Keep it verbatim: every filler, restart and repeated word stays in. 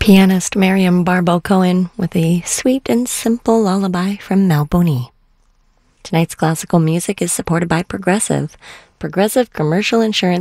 Pianist Miriam Barbo Cohen with a sweet and simple lullaby from Malboni. Tonight's classical music is supported by Progressive. Progressive Commercial Insurance